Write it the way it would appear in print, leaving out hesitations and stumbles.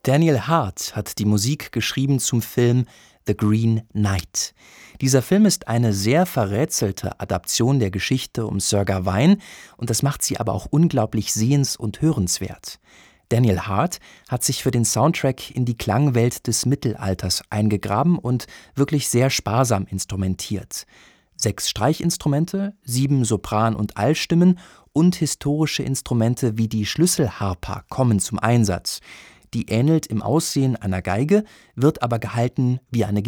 Daniel Hart hat die Musik geschrieben zum Film The Green Knight. Dieser Film ist eine sehr verrätselte Adaption der Geschichte um Sir Gawain und das macht sie aber auch unglaublich sehens- und hörenswert. Daniel Hart hat sich für den Soundtrack in die Klangwelt des Mittelalters eingegraben und wirklich sehr sparsam instrumentiert. 6 Streichinstrumente, 7 Sopran- und Altstimmen und historische Instrumente wie die Schlüsselharpa kommen zum Einsatz. Die ähnelt im Aussehen einer Geige, wird aber gehalten wie eine